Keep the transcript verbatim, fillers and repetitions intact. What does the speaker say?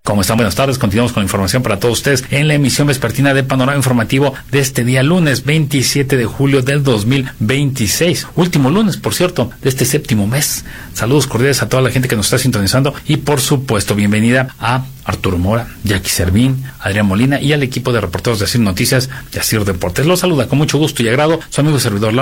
¿Cómo están? Buenas tardes. Continuamos con la información para todos ustedes en la emisión vespertina de Panorama Informativo de este día lunes veintisiete de julio del dos mil veintiséis. Último lunes, por cierto, de este séptimo mes. Saludos cordiales a toda la gente que nos está sintonizando y, por supuesto, bienvenida a Arturo Mora, Jackie Servín, Adrián Molina y al equipo de reporteros de Asir Noticias y Asir Deportes. Los saluda con mucho gusto y agrado su amigo y servidor